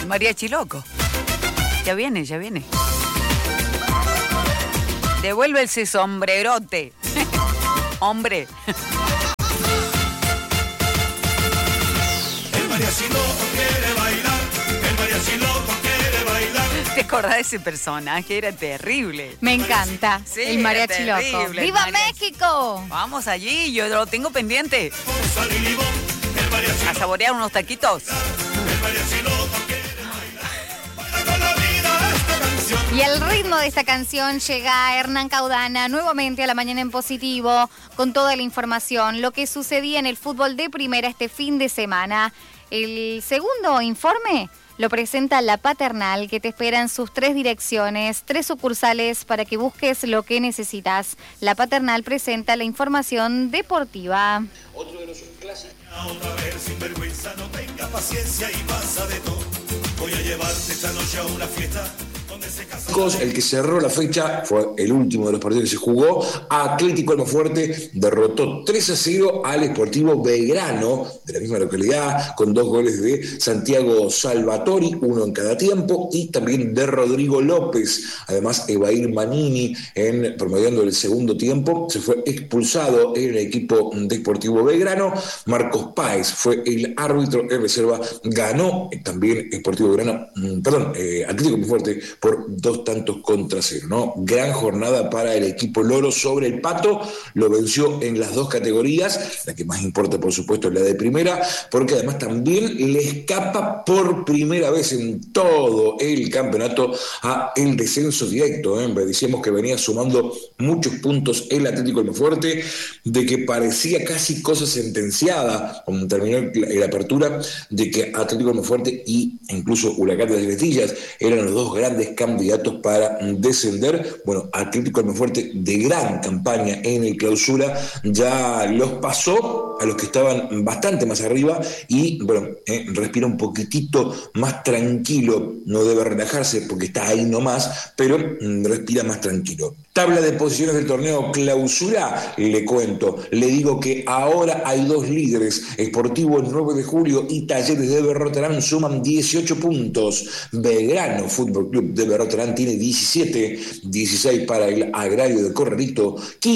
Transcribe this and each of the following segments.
mariachi loco. Ya viene, ya viene. Devuelve ese sombrerote. Hombre. El mariachi loco quiere bailar. El mariachi loco quiere bailar. ¿Te acordás de ese personaje? Era terrible. Me encanta. Sí, el mariachi era loco. terrible, ¡Viva el mariachi. México! Vamos allí, yo lo tengo pendiente. Con sal y limón. El mariachi A saborear unos taquitos. El mariachi loco quiere bailar. Baila con la vida esta canción. Y el ritmo de esta canción llega a Hernán Caudana nuevamente a la mañana en positivo con toda la información, lo que sucedía en el fútbol de primera este fin de semana. El segundo informe lo presenta La Paternal, que te espera en sus 3 direcciones, 3 sucursales para que busques lo que necesitas. La Paternal presenta la información deportiva. Otro de los clásicos. Otra vez sin vergüenza, no tenga paciencia y pasa de todo. Voy a llevarte esta noche a una fiesta donde se casa. El que cerró la fecha fue el último de los partidos que se jugó. Atlético Almafuerte derrotó 3-0 al Sportivo Belgrano, de la misma localidad, con 2 goles de Santiago Salvatori, 1 en cada tiempo, y también de Rodrigo López. Además, Evair Manini, promediando el segundo tiempo, se fue expulsado en el equipo de Sportivo Belgrano. Marcos Páez fue el árbitro en reserva. Ganó también Sportivo Belgrano, Atlético Almafuerte por 2-0, ¿no? Gran jornada para el equipo Loro sobre el Pato. Lo venció en las 2 categorías. La que más importa, por supuesto, es la de primera, porque además también le escapa por primera vez en todo el campeonato a el descenso directo. Decíamos que venía sumando muchos puntos el Atlético Almafuerte, de que parecía casi cosa sentenciada, cuando terminó la apertura, de que Atlético Almafuerte y incluso Huracán de las Letillas eran los 2 grandes candidatos para descender. Bueno, Atlético Almafuerte, de gran campaña en el clausura, ya los pasó a los que estaban bastante más arriba y, respira un poquitito más tranquilo. No debe relajarse porque está ahí nomás, pero respira más tranquilo. Tabla de posiciones del torneo clausura, le cuento. Le digo que ahora hay 2 líderes. Sportivo el 9 de julio y Talleres de Berroterán suman 18 puntos. Belgrano Fútbol Club de Berroterán tiene 17, 16 para el Agrario de Corralito,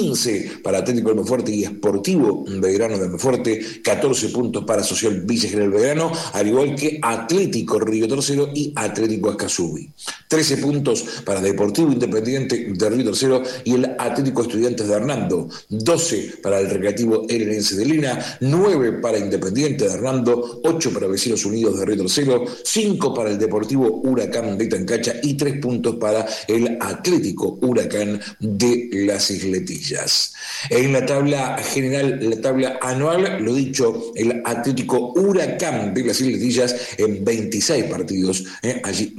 15 para Atlético Almafuerte y Sportivo Belgrano de Almafuerte, 14 puntos para Social Villa General Belgrano, al igual que Atlético Río Tercero y Atlético Escazú. 13 puntos para Deportivo Independiente de Río Tercero y el Atlético Estudiantes de Hernando, 12 para el Recreativo Herenense de Lina, 9 para Independiente de Hernando, 8 para Vecinos Unidos de Río Tercero, 5 para el Deportivo Huracán de Tancacha y 3 puntos para el Atlético Huracán de las Isletillas. En la tabla general, la tabla anual, lo dicho, el Atlético Huracán de las Isletillas en 26 partidos, allí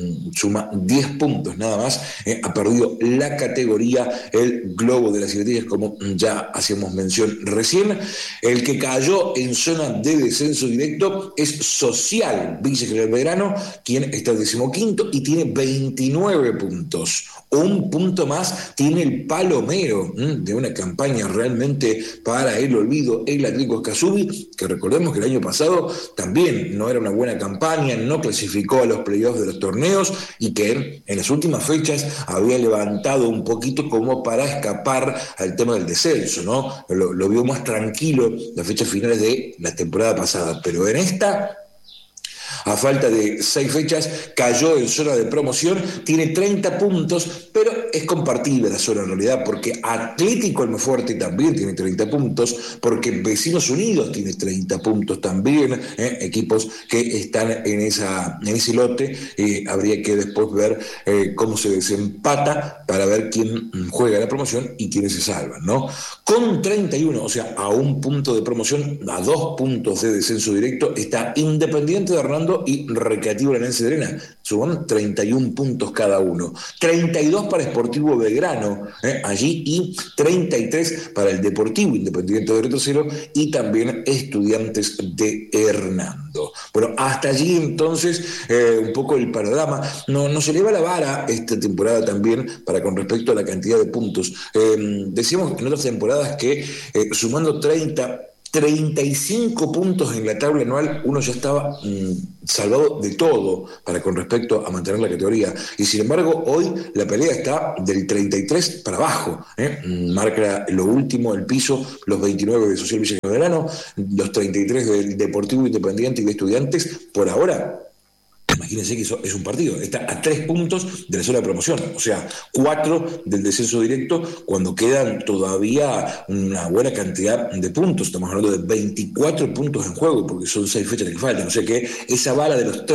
suma 10 puntos nada más, ha perdido la categoría el Globo de las Isletillas, como ya hacíamos mención recién. El que cayó en zona de descenso directo es Social Villa General Belgrano, quien está 15º y tiene 29 puntos. Un punto más tiene el Palomero, de una campaña realmente para el olvido, el Atlético Escazú, que recordemos que el año pasado también no era una buena campaña, no clasificó a los playoffs de los torneos y que en las últimas fechas había levantado un poquito como para escapar al tema del descenso, ¿no? Lo vio más tranquilo las fechas finales de la temporada pasada, pero en esta, a falta de 6 fechas, cayó en zona de promoción, tiene 30 puntos, pero es compartida la zona en realidad, porque Atlético Almafuerte también tiene 30 puntos, porque Vecinos Unidos tiene 30 puntos también, equipos que están en ese lote. Habría que después ver cómo se desempata para ver quién juega la promoción y quiénes se salvan, ¿no? Con 31, o sea, a 1 punto de promoción, a 2 puntos de descenso directo, está Independiente de Hernando y Recreativo Herenense de Lina, suman 31 puntos cada uno. 32 para Sportivo Belgrano, allí, y 33 para el Deportivo Independiente de Río Tercero y también Estudiantes de Hernando. Bueno, hasta allí entonces un poco el panorama. No se eleva la vara esta temporada también para con respecto a la cantidad de puntos. Decíamos en otras temporadas que sumando 30 35 puntos en la tabla anual, uno ya estaba salvado de todo con respecto a mantener la categoría. Y sin embargo, hoy la pelea está del 33 para abajo. Marca lo último, el piso, los 29 de Social Villa General Belgrano, los 33 del Deportivo Independiente y de Estudiantes. Por ahora, imagínense que eso es un partido, está a 3 puntos de la zona de promoción, o sea, 4 del descenso directo, cuando quedan todavía una buena cantidad de puntos. Estamos hablando de 24 puntos en juego, porque son 6 fechas que faltan, o sea que esa bala de los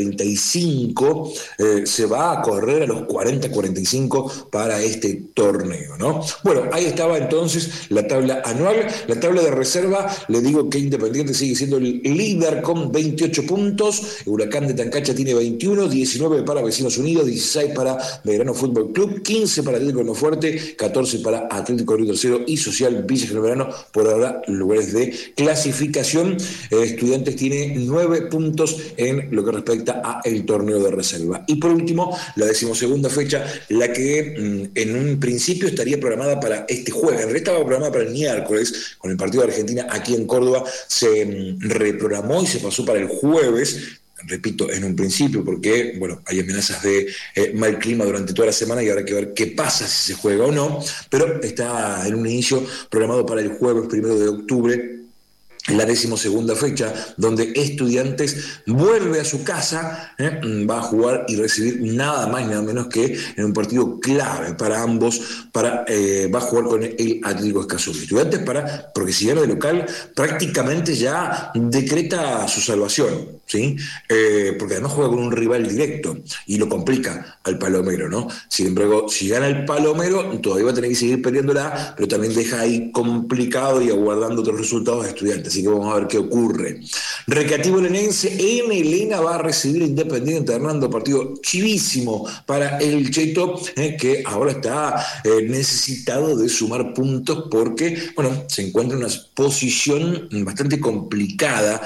30-35 se va a correr a los 40-45 para este torneo, ¿no? Bueno, ahí estaba entonces la tabla anual. La tabla de reserva, le digo que Independiente sigue siendo el líder con 28 puntos, Huracán de Tancacha tiene 21, 19 para Vecinos Unidos, 16 para Belgrano Fútbol Club, 15 para Atlético Almafuerte, 14 para Atlético Río Tercero y Social Villa General Belgrano, por ahora lugares de clasificación. Estudiantes tiene 9 puntos en lo que respecta a el torneo de reserva. Y por último, la 12ª fecha, la que en un principio estaría programada para este jueves, en realidad estaba programada para el miércoles, con el partido de Argentina aquí en Córdoba, se reprogramó y se pasó para el jueves. Repito, en un principio, porque bueno, hay amenazas de mal clima durante toda la semana y habrá que ver qué pasa si se juega o no, pero está en un inicio programado para el jueves 1 de octubre, la 12ª fecha, donde Estudiantes vuelve a su casa, va a jugar y recibir nada más y nada menos que en un partido clave para ambos, va a jugar con el Atlético Escazú. Estudiantes porque si gana de local prácticamente ya decreta su salvación, ¿sí? Porque además juega con un rival directo y lo complica al Palomero, ¿no? Sin embargo, si gana el Palomero, todavía va a tener que seguir peleándola, pero también deja ahí complicado y aguardando otros resultados a Estudiantes. Así que vamos a ver qué ocurre. Recreativo Lenense en Elena va a recibir Independiente Hernando, partido chivísimo para el Cheto, que ahora está necesitado de sumar puntos porque, bueno, se encuentra en una posición bastante complicada.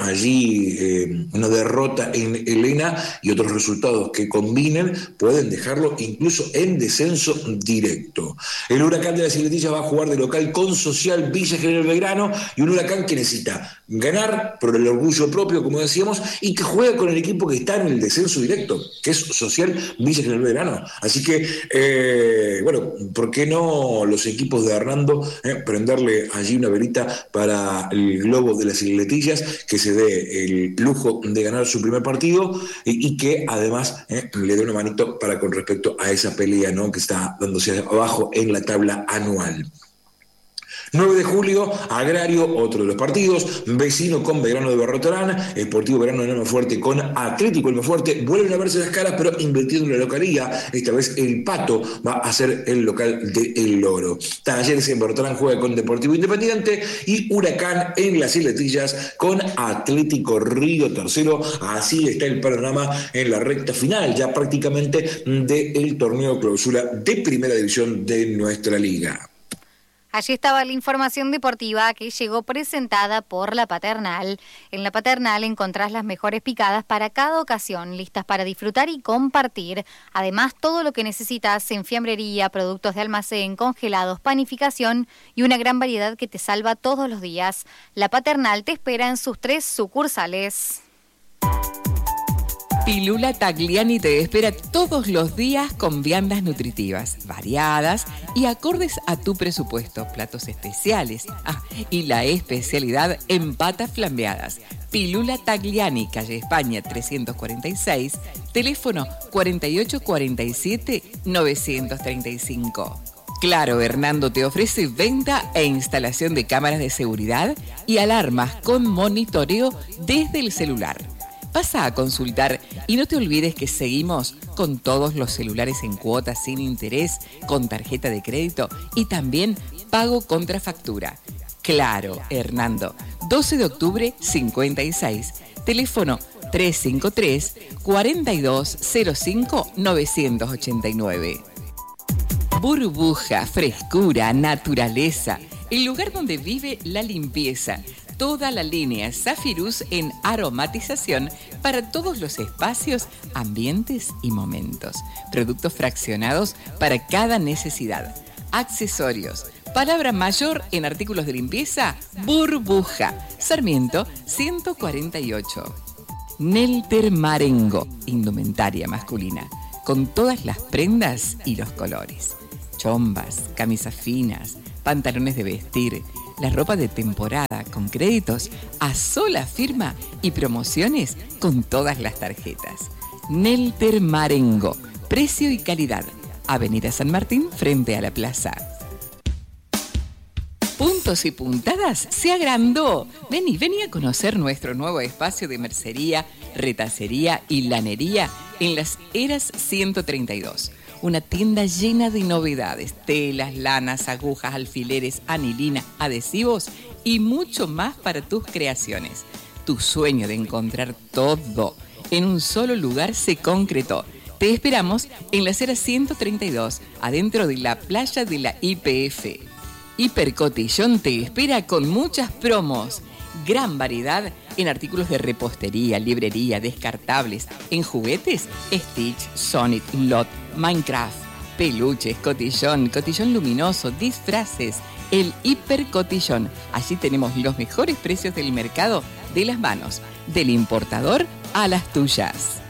Allí una derrota en Elena y otros resultados que combinen pueden dejarlo incluso en descenso directo. El Huracán de las Isletillas va a jugar de local con Social Villa General Belgrano, y un Huracán que necesita ganar por el orgullo propio, como decíamos, y que juega con el equipo que está en el descenso directo, que es Social Villa General Belgrano. Así que, bueno, ¿por qué no los equipos de Hernando prenderle allí una velita para el globo de las Isletillas, que se dé el lujo de ganar su primer partido y que además le dé una manito con respecto a esa pelea, ¿no?, que está dándose abajo en la tabla anual. 9 de julio, Agrario, otro de los partidos, Vecino con Belgrano de Barroterán, Sportivo Belgrano de Almafuerte con Atlético Almafuerte, vuelven a verse las caras, pero invirtiendo en la localía. Esta vez el Pato va a ser el local de El Loro. Talleres en Barroterán juega con Deportivo Independiente, y Huracán en las Isletillas con Atlético Río Tercero. Así está el panorama en la recta final, ya prácticamente del torneo clausura de Primera División de nuestra liga. Allí estaba la información deportiva que llegó presentada por La Paternal. En La Paternal encontrás las mejores picadas para cada ocasión, listas para disfrutar y compartir. Además, todo lo que necesitas en fiambrería, productos de almacén, congelados, panificación y una gran variedad que te salva todos los días. La Paternal te espera en sus 3 sucursales. Pilula Tagliani te espera todos los días con viandas nutritivas, variadas y acordes a tu presupuesto, platos especiales y la especialidad en patas flambeadas. Pilula Tagliani, calle España 346, teléfono 4847-935. Claro, Hernando te ofrece venta e instalación de cámaras de seguridad y alarmas con monitoreo desde el celular. Pasa a consultar y no te olvides que seguimos con todos los celulares en cuotas sin interés, con tarjeta de crédito y también pago contra factura. Claro, Hernando, 12 de octubre 56, teléfono 353-4205-989. Burbuja, frescura, naturaleza, el lugar donde vive la limpieza. Toda la línea Zafirus en aromatización para todos los espacios, ambientes y momentos. Productos fraccionados para cada necesidad. Accesorios, Palabra mayor en artículos de limpieza, Burbuja. Sarmiento 148. Nelter Marengo, indumentaria masculina, con todas las prendas y los colores. Chombas, camisas finas, pantalones de vestir, la ropa de temporada con créditos a sola firma y promociones con todas las tarjetas. Nelter Marengo, precio y calidad. Avenida San Martín frente a la plaza. Puntos y Puntadas se agrandó. Vení a conocer nuestro nuevo espacio de mercería, retacería y lanería en Las Heras 132. Una tienda llena de novedades, telas, lanas, agujas, alfileres, anilina, adhesivos y mucho más para tus creaciones. Tu sueño de encontrar todo en un solo lugar se concretó. Te esperamos en Las Heras 132, adentro de la playa de la YPF. Hipercotillón te espera con muchas promos. Gran variedad en artículos de repostería, librería, descartables, en juguetes, Stitch, Sonic, Lot, Minecraft, peluches, cotillón luminoso, disfraces, el Hipercotillón. Allí tenemos los mejores precios del mercado de las manos, del importador a las tuyas.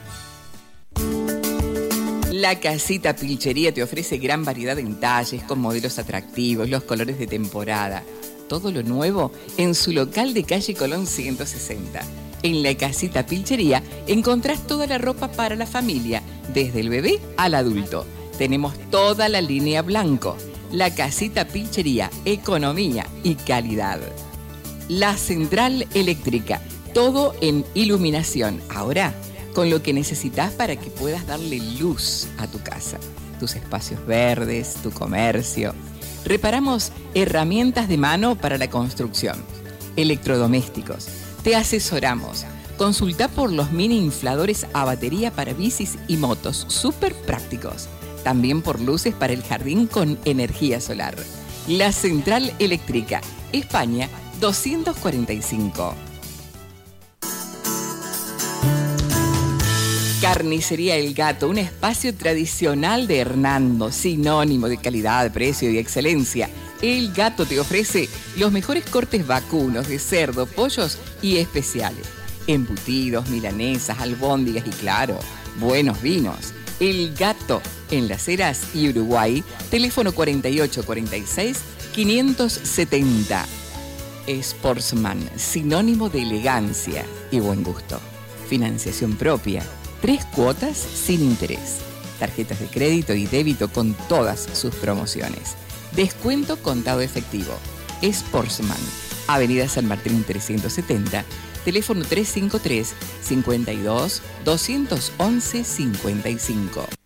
La Casita Pilchería te ofrece gran variedad en talles, con modelos atractivos, los colores de temporada. Todo lo nuevo en su local de calle Colón 160. En La Casita Pilchería encontrás toda la ropa para la familia, desde el bebé al adulto. Tenemos toda la línea blanco. La Casita Pilchería, economía y calidad. La Central Eléctrica, todo en iluminación. Ahora, con lo que necesitas para que puedas darle luz a tu casa, tus espacios verdes, tu comercio. Reparamos herramientas de mano para la construcción, electrodomésticos. Te asesoramos. Consulta por los mini infladores a batería para bicis y motos, súper prácticos. También por luces para el jardín con energía solar. La Central Eléctrica, España 245. Carnicería El Gato, un espacio tradicional de Hernando, sinónimo de calidad, precio y excelencia. El Gato te ofrece los mejores cortes vacunos de cerdo, pollos y especiales. Embutidos, milanesas, albóndigas y claro, buenos vinos. El Gato, en Las Heras y Uruguay, teléfono 4846-570. Sportsman, sinónimo de elegancia y buen gusto. Financiación propia. 3 cuotas sin interés. Tarjetas de crédito y débito con todas sus promociones. Descuento contado efectivo. Sportsman, Avenida San Martín 370, teléfono 353 52 211 55.